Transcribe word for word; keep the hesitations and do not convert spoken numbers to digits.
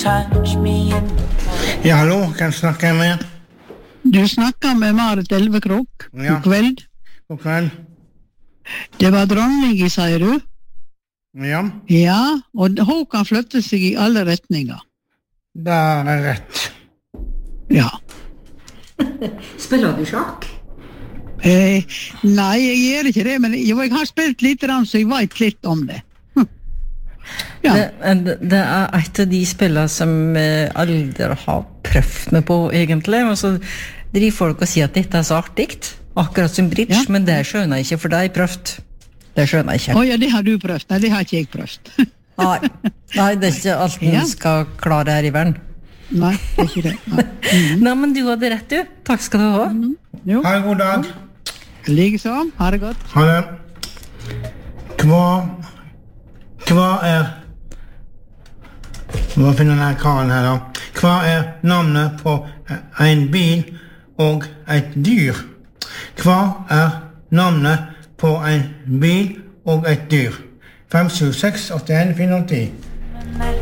touch me in Ja, hallo, kan snakke jeg med? Du snakker med Marit Elvekrok. Ja. God kveld. God kveld. Det var dronning, sier du? Ja, Ja, og hun kan flytte seg i alle retninger. det er rett. Ja. Spiller du sjakk? Eh, nei, jeg gjør ikke det, men jo, jeg har spilt litt, så jeg vet litt om det. Hm. Ja. Det, det er et av de spillene som jeg aldri har prøvd meg på, egentlig. Og så driver folk og sier at dette er så artig, akkurat som bridge, Ja. men det skjønner jeg ikke, for det har jeg prøvd. Det skjønner jeg ikke. Å ja, det har du prøvd. Nei, det har ikke jeg prøvd. Nei, Nei det er ikke alt man Ja. skal klare her i verden. Nei, det er ikke det. Nei. Mhm. Nei, men du hadde rett, du. Takk skal du ha. Jo, Ha en god dag. liksom. Ha det godt. Ha det. Hva, hva er... Hva finner denne karen her da? Hva er navnet på en bil og et dyr? Hva er navnet på en bil og et dyr? fem sju seks åtte en fire ti